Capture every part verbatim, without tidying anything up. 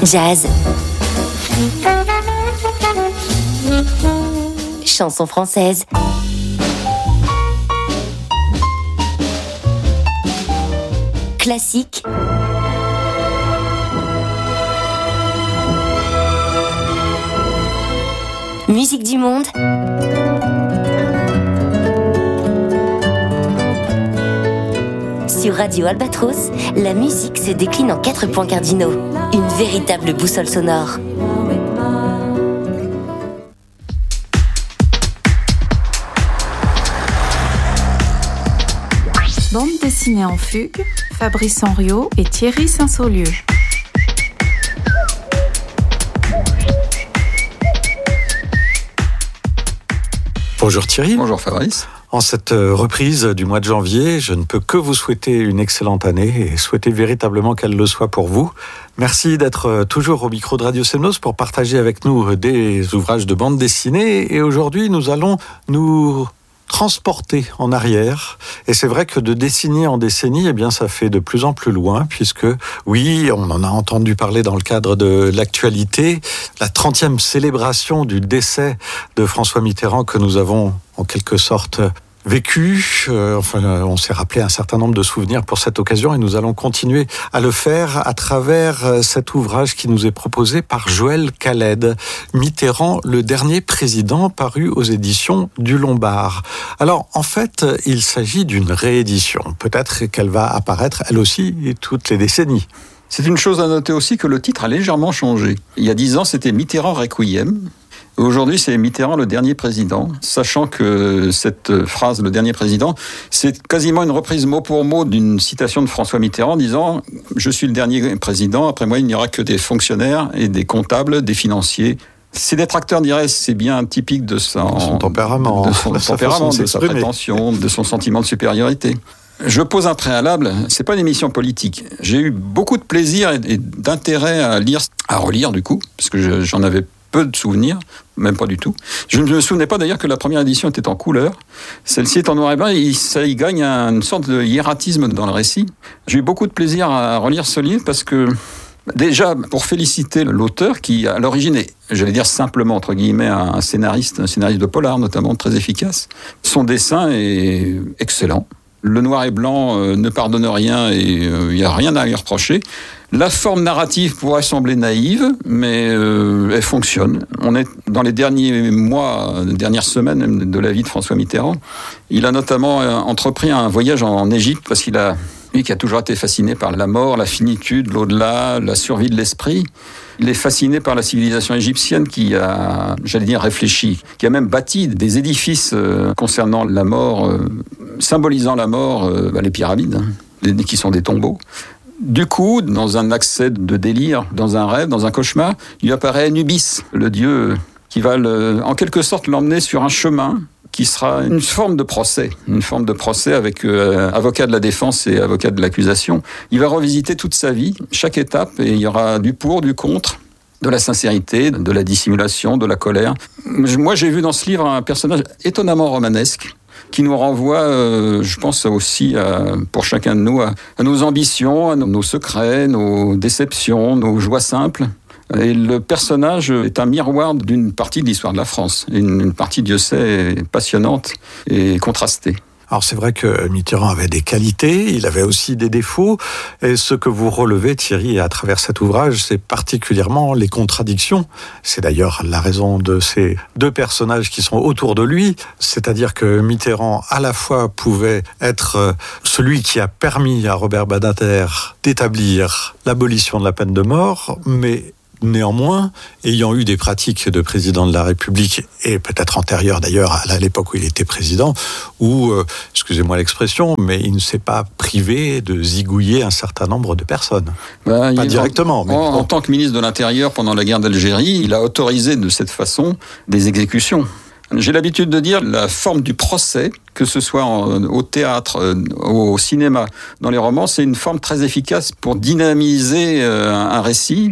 Jazz. Chanson française. Classique. Musique du monde. Sur Radio Albatros, la musique se décline en quatre points cardinaux. Une véritable boussole sonore. Bande dessinée en fugue, Fabrice Henriot et Thierry Saint-Saulieu. Bonjour Thierry. Bonjour Fabrice. En cette reprise du mois de janvier, je ne peux que vous souhaiter une excellente année et souhaiter véritablement qu'elle le soit pour vous. Merci d'être toujours au micro de Radio Semnos pour partager avec nous des ouvrages de bande dessinée. Et aujourd'hui, nous allons nous transporter en arrière. Et c'est vrai que de décennie en décennie, eh bien, ça fait de plus en plus loin, puisque, oui, on en a entendu parler dans le cadre de l'actualité, la trentième célébration du décès de François Mitterrand que nous avons, en quelque sorte, vécu. Euh, enfin, on s'est rappelé un certain nombre de souvenirs pour cette occasion et nous allons continuer à le faire à travers cet ouvrage qui nous est proposé par Joël Khaled, Mitterrand, le dernier président, paru aux éditions du Lombard. Alors, en fait, il s'agit d'une réédition. Peut-être qu'elle va apparaître, elle aussi, toutes les décennies. C'est une chose à noter aussi que le titre a légèrement changé. Il y a dix ans, c'était Mitterrand Requiem. Aujourd'hui, c'est Mitterrand, le dernier président, sachant que cette phrase, le dernier président, c'est quasiment une reprise mot pour mot d'une citation de François Mitterrand disant « Je suis le dernier président, après moi, il n'y aura que des fonctionnaires et des comptables, des financiers ». Ses détracteurs diraient c'est bien typique de son, son tempérament, de, son de tempérament, sa de sa prétention, de son sentiment de supériorité. Je pose un préalable, c'est pas une émission politique. J'ai eu beaucoup de plaisir et d'intérêt à lire, à relire du coup, parce que j'en avais peu de souvenirs, même pas du tout. Je ne me souvenais pas d'ailleurs que la première édition était en couleur. Celle-ci est en noir et blanc et ça y gagne une sorte de hiératisme dans le récit. J'ai eu beaucoup de plaisir à relire ce livre parce que, déjà, pour féliciter l'auteur qui, à l'origine, est, j'allais dire simplement, entre guillemets, un scénariste, un scénariste de polar notamment, très efficace. Son dessin est excellent. Le noir et blanc euh, ne pardonne rien et il euh, n'y a rien à lui reprocher. La forme narrative pourrait sembler naïve, mais euh, elle fonctionne. On est dans les derniers mois, les dernières semaines de la vie de François Mitterrand. Il a notamment euh, entrepris un voyage en Égypte parce qu'il a, lui qui a toujours été fasciné par la mort, la finitude, l'au-delà, la survie de l'esprit. Il est fasciné par la civilisation égyptienne qui a, j'allais dire, réfléchi, qui a même bâti des édifices euh, concernant la mort, euh, symbolisant la mort, euh, bah, les pyramides, hein, qui sont des tombeaux. Du coup, dans un accès de délire, dans un rêve, dans un cauchemar, il apparaît Anubis, le dieu qui va le, en quelque sorte l'emmener sur un chemin qui sera une forme de procès, une forme de procès avec euh, avocat de la défense et avocat de l'accusation. Il va revisiter toute sa vie, chaque étape, et il y aura du pour, du contre, de la sincérité, de la dissimulation, de la colère. Moi, j'ai vu dans ce livre un personnage étonnamment romanesque, qui nous renvoie, euh, je pense aussi, à, pour chacun de nous, à, à nos ambitions, à nos, nos secrets, nos déceptions, nos joies simples. Et le personnage est un miroir d'une partie de l'histoire de la France, une, une partie, Dieu sait, passionnante et contrastée. Alors c'est vrai que Mitterrand avait des qualités, il avait aussi des défauts, et ce que vous relevez, Thierry, à travers cet ouvrage, c'est particulièrement les contradictions. C'est d'ailleurs la raison de ces deux personnages qui sont autour de lui, c'est-à-dire que Mitterrand, à la fois, pouvait être celui qui a permis à Robert Badinter d'établir l'abolition de la peine de mort, mais néanmoins, ayant eu des pratiques de président de la République, et peut-être antérieures d'ailleurs à l'époque où il était président, où, euh, excusez-moi l'expression, mais il ne s'est pas privé de zigouiller un certain nombre de personnes. Ben, pas il, directement. En, mais en, bon. en tant que ministre de l'Intérieur pendant la guerre d'Algérie, il a autorisé de cette façon des exécutions. J'ai l'habitude de dire la forme du procès, que ce soit en, au théâtre, au cinéma, dans les romans, c'est une forme très efficace pour dynamiser un récit.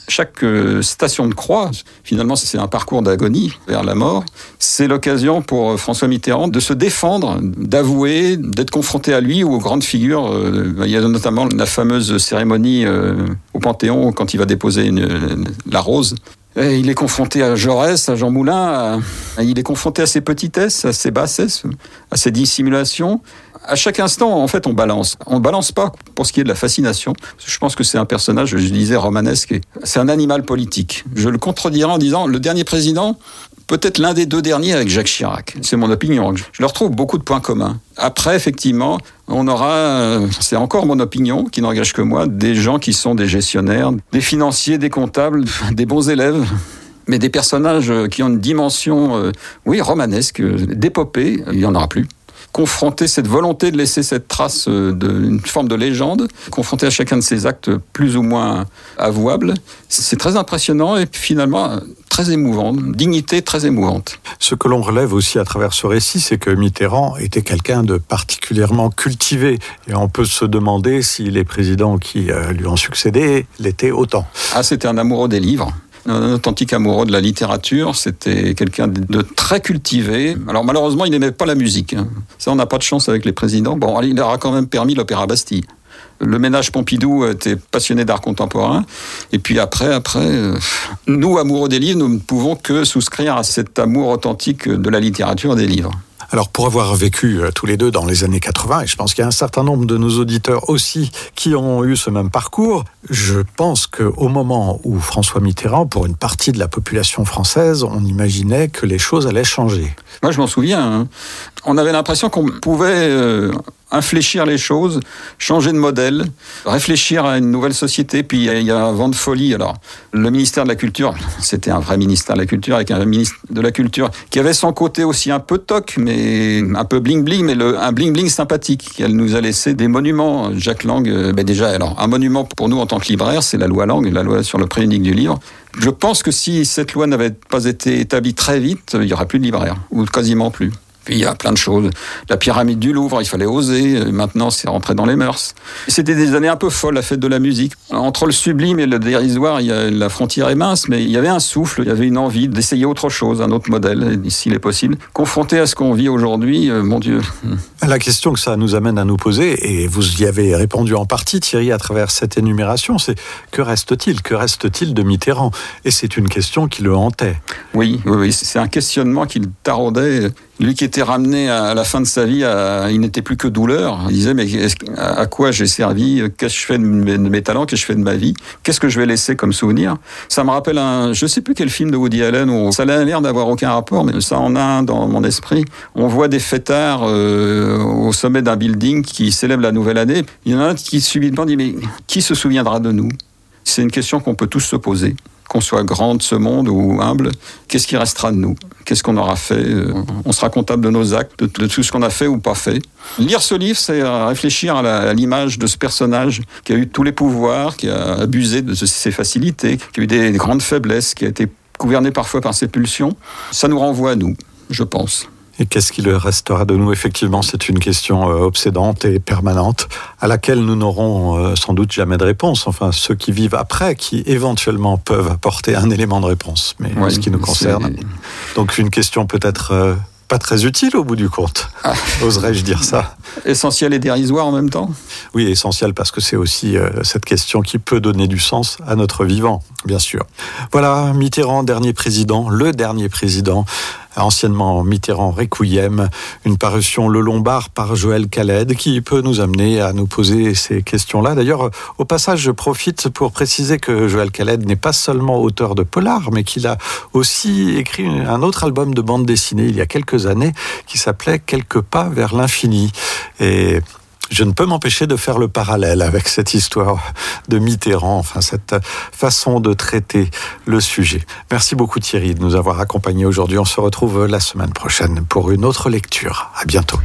Chaque euh, station de croix, finalement, c'est un parcours d'agonie vers la mort. C'est l'occasion pour François Mitterrand de se défendre, d'avouer, d'être confronté à lui ou aux grandes figures. Euh, il y a notamment la fameuse cérémonie euh, au Panthéon quand il va déposer une, une, la rose. Et il est confronté à Jaurès, à Jean Moulin, à, il est confronté à ses petitesses, à ses bassesses, à ses dissimulations. À chaque instant, en fait, on balance. On ne balance pas pour ce qui est de la fascination. Je pense que c'est un personnage, je disais, romanesque. C'est un animal politique. Je le contredirais en disant, le dernier président, peut-être l'un des deux derniers avec Jacques Chirac. C'est mon opinion. Je leur trouve beaucoup de points communs. Après, effectivement, on aura, c'est encore mon opinion, qui n'engage que moi, des gens qui sont des gestionnaires, des financiers, des comptables, des bons élèves, mais des personnages qui ont une dimension, euh, oui, romanesque, d'épopée, il n'y en aura plus. Confronter cette volonté de laisser cette trace d'une forme de légende, confronter à chacun de ses actes plus ou moins avouables, c'est très impressionnant et finalement très émouvant, dignité très émouvante. Ce que l'on relève aussi à travers ce récit, c'est que Mitterrand était quelqu'un de particulièrement cultivé. Et on peut se demander si les présidents qui lui ont succédé l'étaient autant. Ah, c'était un amoureux des livres. Un authentique amoureux de la littérature, c'était quelqu'un de très cultivé. Alors malheureusement, il n'aimait pas la musique. Ça, on n'a pas de chance avec les présidents. Bon, il aura quand même permis l'Opéra Bastille. Le ménage Pompidou était passionné d'art contemporain. Et puis après, après, nous, amoureux des livres, nous ne pouvons que souscrire à cet amour authentique de la littérature et des livres. Alors, pour avoir vécu euh, tous les deux dans les années quatre-vingts, et je pense qu'il y a un certain nombre de nos auditeurs aussi qui ont eu ce même parcours, je pense qu'au moment où François Mitterrand, pour une partie de la population française, on imaginait que les choses allaient changer. Moi, je m'en souviens. Hein. On avait l'impression qu'on pouvait euh, infléchir les choses, changer de modèle, réfléchir à une nouvelle société. Puis il y a un vent de folie. Alors, le ministère de la Culture, c'était un vrai ministère de la Culture, avec un ministre de la Culture qui avait son côté aussi un peu toc, mais un peu bling-bling, mais le, un bling-bling sympathique. Elle nous a laissé des monuments. Jacques Lang, euh, ben déjà, alors, un monument pour nous en tant que libraire, c'est la loi Lang, la loi sur le prix unique du livre. Je pense que si cette loi n'avait pas été établie très vite, il n'y aura plus de libraire, ou quasiment plus. Puis il y a plein de choses. La pyramide du Louvre, il fallait oser. Maintenant, c'est rentré dans les mœurs. C'était des années un peu folles, la fête de la musique. Entre le sublime et le dérisoire, il y a, la frontière est mince, mais il y avait un souffle, il y avait une envie d'essayer autre chose, un autre modèle, s'il est possible. Confronté à ce qu'on vit aujourd'hui, euh, mon Dieu. La question que ça nous amène à nous poser, et vous y avez répondu en partie, Thierry, à travers cette énumération, c'est que reste-t-il ? Que reste-t-il de Mitterrand ? Et c'est une question qui le hantait. Oui, oui, oui, c'est un questionnement qui le taraudait. Lui qui était ramené à la fin de sa vie, à, il n'était plus que douleur. Il disait, mais à quoi j'ai servi ? Qu'est-ce que je fais de mes talents ? Qu'est-ce que je fais de ma vie ? Qu'est-ce que je vais laisser comme souvenir ? Ça me rappelle un, je ne sais plus quel film de Woody Allen, où ça a l'air d'avoir aucun rapport, mais ça en a un dans mon esprit. On voit des fêtards euh, au sommet d'un building qui célèbre la nouvelle année. Il y en a un qui subitement dit, mais qui se souviendra de nous ? C'est une question qu'on peut tous se poser. Qu'on soit grand de ce monde ou humble, qu'est-ce qui restera de nous ? Qu'est-ce qu'on aura fait ? On sera comptable de nos actes, de, de tout ce qu'on a fait ou pas fait. Lire ce livre, c'est réfléchir à, la, à l'image de ce personnage qui a eu tous les pouvoirs, qui a abusé de ses facilités, qui a eu des grandes faiblesses, qui a été gouverné parfois par ses pulsions. Ça nous renvoie à nous, je pense. Et qu'est-ce qui le restera de nous ? Effectivement, c'est une question euh, obsédante et permanente, à laquelle nous n'aurons euh, sans doute jamais de réponse. Enfin, ceux qui vivent après, qui éventuellement peuvent apporter un élément de réponse. Mais en oui, ce qui nous concerne, c'est... donc une question peut-être euh, pas très utile au bout du compte. Ah. Oserais-je dire ça ? Essentiel et dérisoire en même temps ? Oui, essentiel parce que c'est aussi euh, cette question qui peut donner du sens à notre vivant, bien sûr. Voilà, Mitterrand, dernier président, le dernier président, anciennement Mitterrand Requiem, une parution Le Lombard par Joël Khaled qui peut nous amener à nous poser ces questions-là. D'ailleurs, au passage, je profite pour préciser que Joël Khaled n'est pas seulement auteur de polar, mais qu'il a aussi écrit un autre album de bande dessinée il y a quelques années qui s'appelait « Quelques pas vers l'infini ». Et je ne peux m'empêcher de faire le parallèle avec cette histoire de Mitterrand, enfin cette façon de traiter le sujet. Merci beaucoup Thierry de nous avoir accompagnés aujourd'hui. On se retrouve la semaine prochaine pour une autre lecture. À bientôt.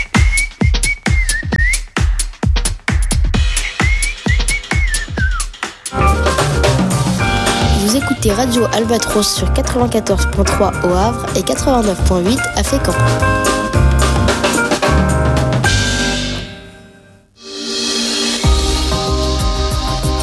Vous écoutez Radio Albatros sur quatre-vingt-quatorze virgule trois au Havre et quatre-vingt-neuf virgule huit à Fécamp.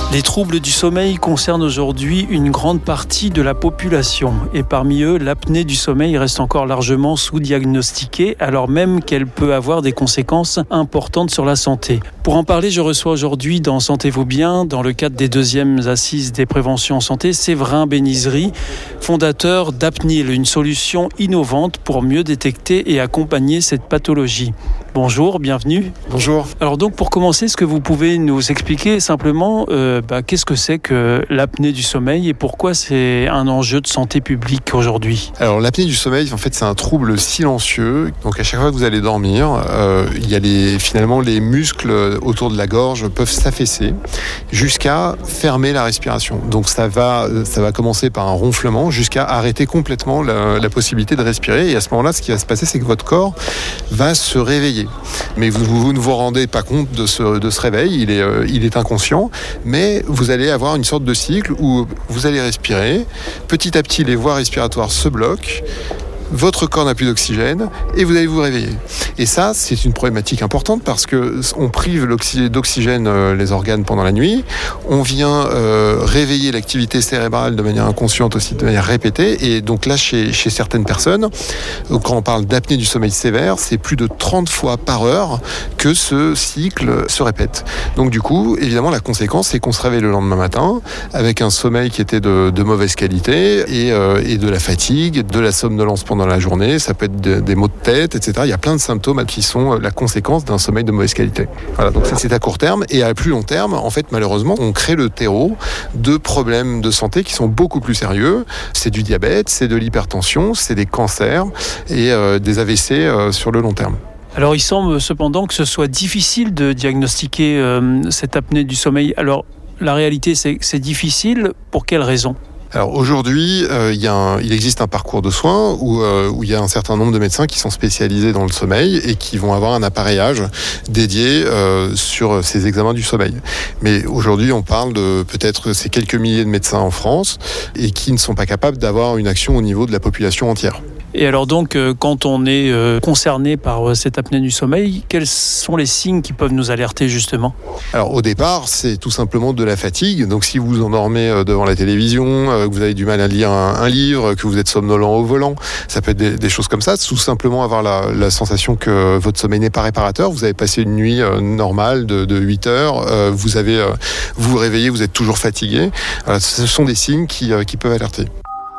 Les troubles du sommeil concernent aujourd'hui une grande partie de la population et parmi eux, l'apnée du sommeil reste encore largement sous-diagnostiquée alors même qu'elle peut avoir des conséquences importantes sur la santé. Pour en parler, je reçois aujourd'hui dans Sentez-vous bien, dans le cadre des deuxièmes assises des préventions en santé, Séverin Bénizerie, fondateur d'Apnil, une solution innovante pour mieux détecter et accompagner cette pathologie. Bonjour, bienvenue. Bonjour. Alors donc pour commencer, est-ce que vous pouvez nous expliquer simplement euh, bah, qu'est-ce que c'est que l'apnée du sommeil et pourquoi c'est un enjeu de santé publique aujourd'hui ? Alors l'apnée du sommeil, en fait, c'est un trouble silencieux. Donc à chaque fois que vous allez dormir, euh, il y a les, finalement les muscles autour de la gorge peuvent s'affaisser jusqu'à fermer la respiration. Donc ça va, ça va commencer par un ronflement jusqu'à arrêter complètement la, la possibilité de respirer. Et à ce moment-là, ce qui va se passer, c'est que votre corps va se réveiller. Mais vous, vous ne vous rendez pas compte de ce, de ce réveil, il est, euh, il est inconscient, mais vous allez avoir une sorte de cycle où vous allez respirer, petit à petit les voies respiratoires se bloquent, votre corps n'a plus d'oxygène et vous allez vous réveiller. Et ça, c'est une problématique importante parce que on prive d'oxygène les organes pendant la nuit, on vient euh, réveiller l'activité cérébrale de manière inconsciente aussi, de manière répétée. Et donc là, chez, chez certaines personnes, quand on parle d'apnée du sommeil sévère, c'est plus de trente fois par heure que ce cycle se répète. Donc du coup, évidemment, la conséquence, c'est qu'on se réveille le lendemain matin avec un sommeil qui était de, de mauvaise qualité et, euh, et de la fatigue, de la somnolence pendant dans la journée, ça peut être de, des maux de tête, et cetera. Il y a plein de symptômes qui sont la conséquence d'un sommeil de mauvaise qualité. Voilà, donc ça c'est à court terme. Et à plus long terme, en fait, malheureusement, on crée le terreau de problèmes de santé qui sont beaucoup plus sérieux. C'est du diabète, c'est de l'hypertension, c'est des cancers et euh, des A V C euh, sur le long terme. Alors il semble cependant que ce soit difficile de diagnostiquer euh, cette apnée du sommeil. Alors la réalité c'est que c'est difficile. Pour quelles raisons ? Alors aujourd'hui, euh, il, y a un, il existe un parcours de soins où, euh, où il y a un certain nombre de médecins qui sont spécialisés dans le sommeil et qui vont avoir un appareillage dédié euh, sur ces examens du sommeil. Mais aujourd'hui, on parle de peut-être ces quelques milliers de médecins en France et qui ne sont pas capables d'avoir une action au niveau de la population entière. Et alors donc, quand on est concerné par cette apnée du sommeil, quels sont les signes qui peuvent nous alerter justement ? Alors au départ, c'est tout simplement de la fatigue. Donc si vous vous endormez devant la télévision, que vous avez du mal à lire un, un livre, que vous êtes somnolent au volant, ça peut être des, des choses comme ça. Tout simplement avoir la, la sensation que votre sommeil n'est pas réparateur. Vous avez passé une nuit normale de, de huit heures, vous avez vous vous réveillez, vous êtes toujours fatigué. Ce sont des signes qui, qui peuvent alerter.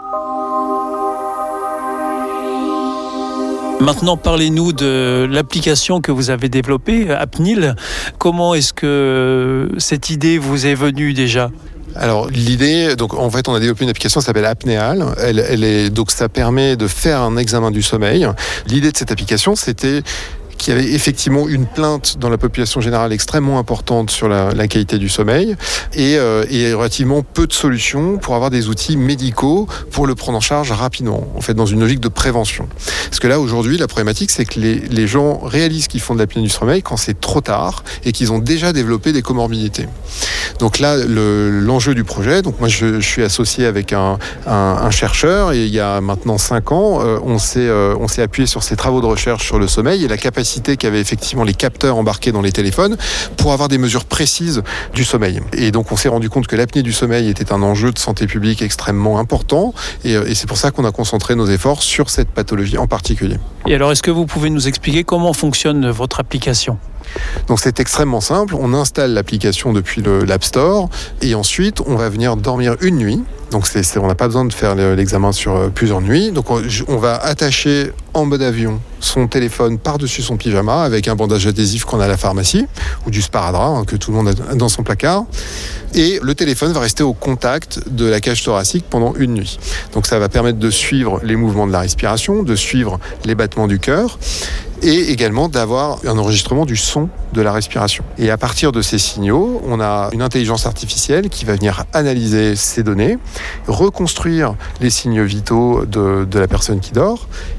Maintenant, parlez-nous de l'application que vous avez développée, Apnil. Comment est-ce que cette idée vous est venue déjà ? Alors l'idée, donc en fait on a développé une application qui s'appelle Apnéal. Elle, elle est donc ça permet de faire un examen du sommeil. L'idée de cette application, c'était qu'il y avait effectivement une plainte dans la population générale extrêmement importante sur la, la qualité du sommeil et, euh, et relativement peu de solutions pour avoir des outils médicaux pour le prendre en charge rapidement, en fait dans une logique de prévention. Parce que là aujourd'hui la problématique c'est que les, les gens réalisent qu'ils font de l'apnée du sommeil quand c'est trop tard et qu'ils ont déjà développé des comorbidités. Donc là le, l'enjeu du projet, donc moi je, je suis associé avec un, un, un chercheur et il y a maintenant cinq ans euh, on, s'est, euh, on s'est appuyé sur ces travaux de recherche sur le sommeil et la capacité qu'avaient effectivement les capteurs embarqués dans les téléphones pour avoir des mesures précises du sommeil. Et donc on s'est rendu compte que l'apnée du sommeil était un enjeu de santé publique extrêmement important et, et c'est pour ça qu'on a concentré nos efforts sur cette pathologie en particulier. Et alors est-ce que vous pouvez nous expliquer comment fonctionne votre application ? Donc c'est extrêmement simple, on installe l'application depuis le, l'App Store et ensuite on va venir dormir une nuit. Donc c'est, c'est, on n'a pas besoin de faire l'examen sur plusieurs nuits. Donc on, on va attacher en mode avion son téléphone par-dessus son pyjama avec un bandage adhésif qu'on a à la pharmacie ou du sparadrap hein, que tout le monde a dans son placard. Et le téléphone va rester au contact de la cage thoracique pendant une nuit. Donc ça va permettre de suivre les mouvements de la respiration, de suivre les battements du cœur et également d'avoir un enregistrement du son de la respiration. Et à partir de ces signaux, on a une intelligence artificielle qui va venir analyser ces données, reconstruire les signes vitaux de, de la personne qui dort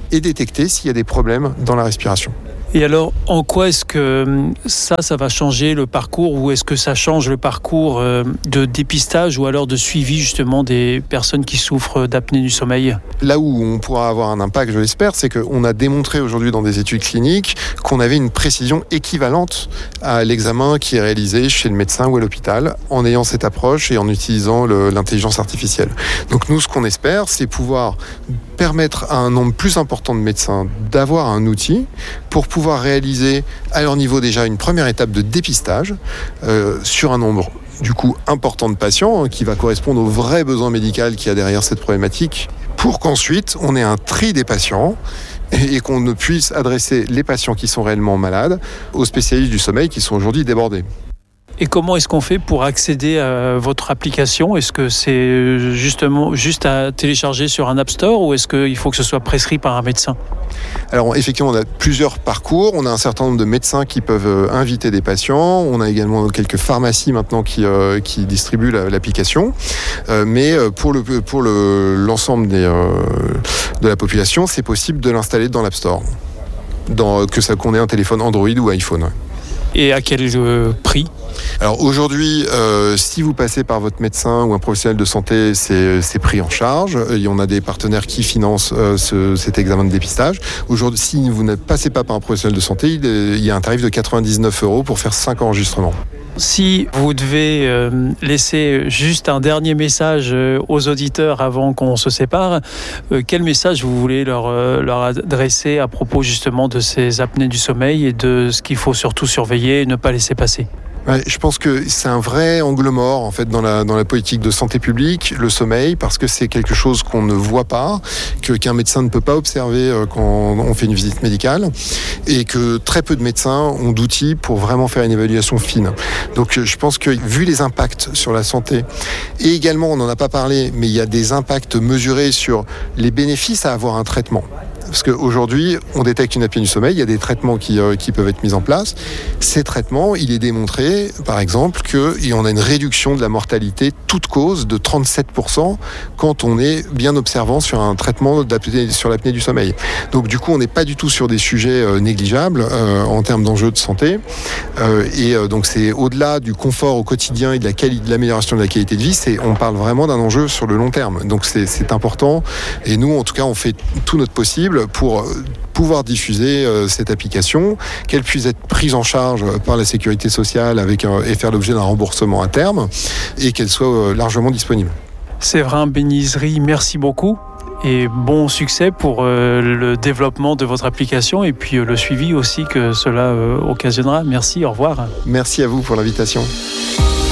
et détecter s'il y a des problèmes dans la respiration. Et alors, en quoi est-ce que ça, ça va changer le parcours, ou est-ce que ça change le parcours de dépistage ou alors de suivi justement des personnes qui souffrent d'apnée du sommeil ? Là où on pourra avoir un impact, je l'espère, c'est qu'on a démontré aujourd'hui dans des études cliniques qu'on avait une précision équivalente à l'examen qui est réalisé chez le médecin ou à l'hôpital en ayant cette approche et en utilisant le, l'intelligence artificielle. Donc nous, ce qu'on espère, c'est pouvoir permettre à un nombre plus important de médecins d'avoir un outil pour pouvoir réaliser à leur niveau déjà une première étape de dépistage euh, sur un nombre du coup important de patients hein, qui va correspondre au vrai besoin médical qu'il y a derrière cette problématique, pour qu'ensuite on ait un tri des patients et, et qu'on ne puisse adresser les patients qui sont réellement malades aux spécialistes du sommeil qui sont aujourd'hui débordés. Et comment est-ce qu'on fait pour accéder à votre application ? Est-ce que c'est justement juste à télécharger sur un App Store, ou est-ce qu'il faut que ce soit prescrit par un médecin ? Alors effectivement, on a plusieurs parcours. On a un certain nombre de médecins qui peuvent inviter des patients. On a également quelques pharmacies maintenant qui, euh, qui distribuent la, l'application. Euh, mais pour, le, pour le, l'ensemble des, euh, de la population, c'est possible de l'installer dans l'App Store, dans, que ça, qu'on ait un téléphone Android ou iPhone. Et à quel euh, prix ? Alors aujourd'hui, euh, si vous passez par votre médecin ou un professionnel de santé, c'est, c'est pris en charge. Il y en a des partenaires qui financent euh, ce, cet examen de dépistage. Aujourd'hui, si vous ne passez pas par un professionnel de santé, il, il y a un tarif de quatre-vingt-dix-neuf euros pour faire cinq enregistrements. Si vous devez euh, laisser juste un dernier message euh, aux auditeurs avant qu'on se sépare, euh, quel message vous voulez leur, euh, leur adresser à propos justement de ces apnées du sommeil et de ce qu'il faut surtout surveiller et ne pas laisser passer ? Ouais, je pense que c'est un vrai angle mort en fait dans la dans la politique de santé publique, le sommeil, parce que c'est quelque chose qu'on ne voit pas, que qu'un médecin ne peut pas observer quand on fait une visite médicale, et que très peu de médecins ont d'outils pour vraiment faire une évaluation fine. Donc je pense que vu les impacts sur la santé, et également on n'en a pas parlé, mais il y a des impacts mesurés sur les bénéfices à avoir un traitement. Parce qu'aujourd'hui, on détecte une apnée du sommeil, il y a des traitements qui, euh, qui peuvent être mis en place. Ces traitements, il est démontré, par exemple, qu'on a une réduction de la mortalité toute cause de trente-sept pour cent quand on est bien observant sur un traitement d'apnée, sur l'apnée du sommeil. Donc du coup, on n'est pas du tout sur des sujets euh, négligeables euh, en termes d'enjeux de santé. Euh, et euh, donc c'est au-delà du confort au quotidien et de, la quali- de l'amélioration de la qualité de vie, c'est, on parle vraiment d'un enjeu sur le long terme. Donc c'est, c'est important. Et nous, en tout cas, on fait tout notre possible pour pouvoir diffuser euh, cette application, qu'elle puisse être prise en charge par la sécurité sociale avec un, et faire l'objet d'un remboursement à terme, et qu'elle soit euh, largement disponible. Séverin Benizri, merci beaucoup et bon succès pour euh, le développement de votre application et puis euh, le suivi aussi que cela euh, occasionnera. Merci, au revoir. Merci à vous pour l'invitation.